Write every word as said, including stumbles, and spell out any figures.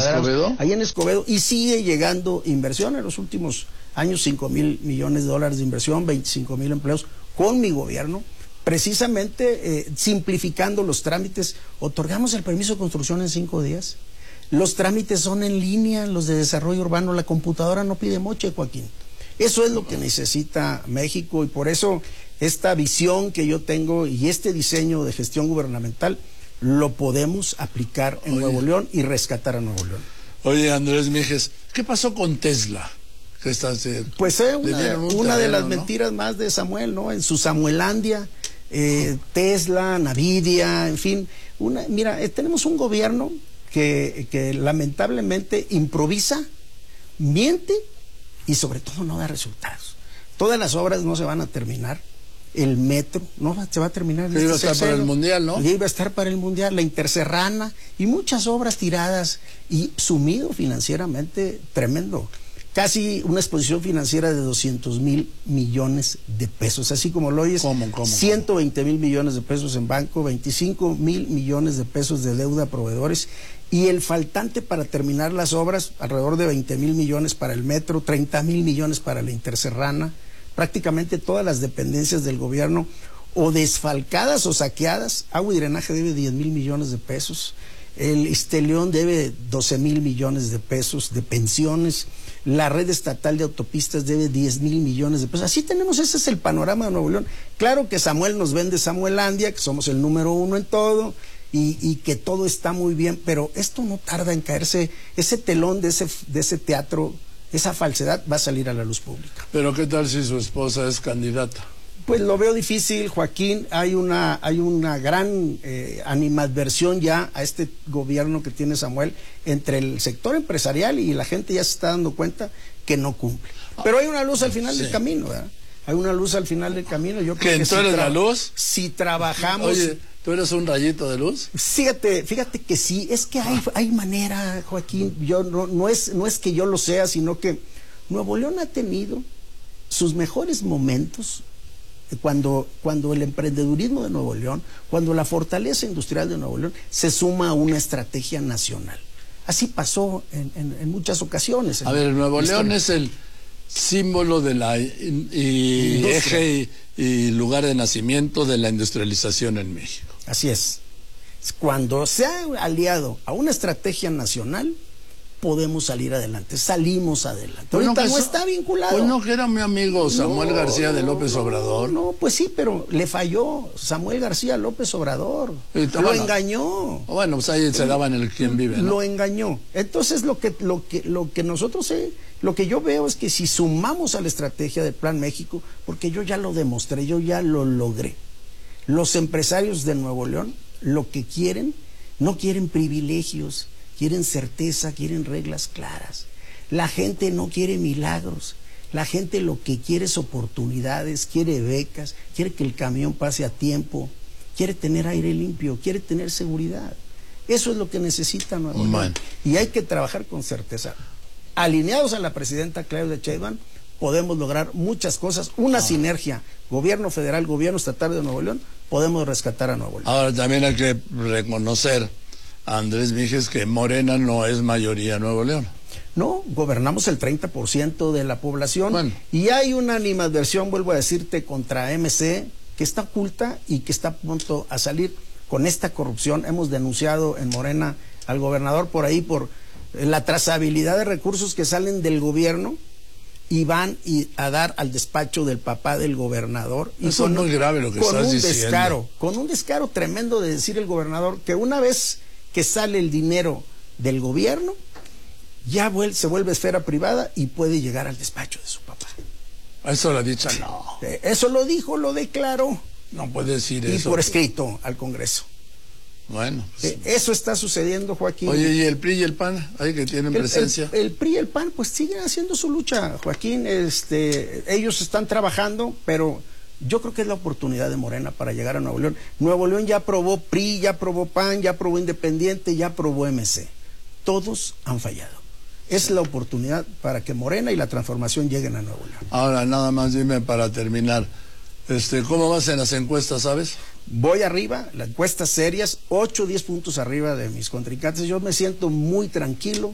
cuadrados. Escobedo? Ahí en Escobedo, y sigue llegando inversión en los últimos años, cinco mil millones de dólares de inversión, veinticinco mil empleos con mi gobierno, precisamente eh, simplificando los trámites. Otorgamos el permiso de construcción en cinco días. Los trámites son en línea, los de desarrollo urbano, la computadora no pide moche, Joaquín. Eso es lo que necesita México, y por eso esta visión que yo tengo y este diseño de gestión gubernamental lo podemos aplicar en Oye. Nuevo León y rescatar a Nuevo León. Oye, Andrés Mijes, ¿qué pasó con Tesla? Que estás, eh, pues eh, una, un una terreno, de las ¿no? mentiras más de Samuel, ¿no? En su Samuelandia, eh, Tesla, Nvidia, en fin. Una, mira, eh, tenemos un gobierno que, que lamentablemente improvisa, miente y sobre todo no da resultados. Todas las obras no se van a terminar. El metro no va, se va a terminar. Iba a estar para el mundial, ¿no? Iba a estar para el mundial, la Interserrana y muchas obras tiradas y sumido financieramente tremendo. Casi una exposición financiera de doscientos mil millones de pesos, así como lo oyes. ¿Cómo, cómo, ciento veinte mil millones de pesos en banco, veinticinco mil millones de pesos de deuda a proveedores, y el faltante para terminar las obras, alrededor de veinte mil millones para el metro, treinta mil millones para la Interserrana. Prácticamente todas las dependencias del gobierno o desfalcadas o saqueadas. Agua y Drenaje debe diez mil millones de pesos. El Isteleón debe doce mil millones de pesos de pensiones. La red estatal de autopistas debe diez mil millones de pesos. Así tenemos, ese es el panorama de Nuevo León. Claro que Samuel nos vende Samuelandia, que somos el número uno en todo, y, y que todo está muy bien, pero esto no tarda en caerse. Ese telón de ese, de ese teatro, esa falsedad va a salir a la luz pública. Pero ¿qué tal si su esposa es candidata? Pues lo veo difícil, Joaquín. Hay una, hay una gran eh, animadversión ya a este gobierno que tiene Samuel entre el sector empresarial, y la gente ya se está dando cuenta que no cumple. Pero hay una luz al final sí. del camino, ¿verdad? Hay una luz al final del camino. Yo creo ¿Que que tú eres si la luz? Si trabajamos... Oye, ¿tú eres un rayito de luz? Fíjate, fíjate que sí, es que hay, hay manera, Joaquín. Yo no, no es, no es que yo lo sea, sino que Nuevo León ha tenido sus mejores momentos cuando, cuando el emprendedurismo de Nuevo León, cuando la fortaleza industrial de Nuevo León se suma a una estrategia nacional. Así pasó en, en, en muchas ocasiones. A ver, Nuevo León es el símbolo de la y, y eje y, y lugar de nacimiento de la industrialización en México. Así es. Cuando se ha aliado a una estrategia nacional, podemos salir adelante, salimos adelante. Pues ahorita no, no eso, está vinculado. Pues no, que era mi amigo Samuel no, García de López no, Obrador. No, pues sí, pero le falló Samuel García López Obrador. Eh, lo bueno, engañó. Bueno, pues ahí se daban el quien vive, ¿no? Lo engañó. Entonces lo que, lo que, lo que nosotros, eh, lo que yo veo es que si sumamos a la estrategia del Plan México, porque yo ya lo demostré, yo ya lo logré. Los empresarios de Nuevo León lo que quieren, no quieren privilegios, quieren certeza, quieren reglas claras. La gente no quiere milagros. La gente lo que quiere es oportunidades, quiere becas, quiere que el camión pase a tiempo, quiere tener aire limpio, quiere tener seguridad. Eso es lo que necesita Nuevo León. Bueno. Y hay que trabajar con certeza. Alineados a la presidenta Claudia Sheinbaum, podemos lograr muchas cosas. Una ah. sinergia, gobierno federal, gobierno estatal de Nuevo León, podemos rescatar a Nuevo León. Ahora también hay que reconocer, Andrés Mijes, que Morena no es mayoría en Nuevo León. No, gobernamos el treinta por ciento de la población. Bueno. Y hay una animadversión, vuelvo a decirte, contra M C, que está oculta y que está a punto a salir con esta corrupción. Hemos denunciado en Morena al gobernador por ahí por la trazabilidad de recursos que salen del gobierno y van y a dar al despacho del papá del gobernador. Y Eso con, es muy grave lo que con estás un diciendo. Descaro, con un descaro tremendo de decir el gobernador que una vez que sale el dinero del gobierno, ya vuelve, se vuelve esfera privada y puede llegar al despacho de su papá. Eso lo ha dicho, no. Eso lo dijo, lo declaró. No puede decir y eso. Y por escrito al Congreso. Bueno. Pues, eh, eso está sucediendo, Joaquín. Oye, ¿y el P R I y el P A N? ¿Ahí que tienen el, presencia? El, el P R I y el P A N pues siguen haciendo su lucha, Joaquín. Este, ellos están trabajando, pero yo creo que es la oportunidad de Morena para llegar a Nuevo León. Nuevo León ya aprobó P R I, ya aprobó P A N, ya aprobó Independiente, ya aprobó M C. Todos han fallado. Es sí. la oportunidad para que Morena y la transformación lleguen a Nuevo León. Ahora, nada más dime para terminar, este, ¿cómo vas en las encuestas, sabes? Voy arriba, las encuestas serias, ocho o diez puntos arriba de mis contrincantes. Yo me siento muy tranquilo.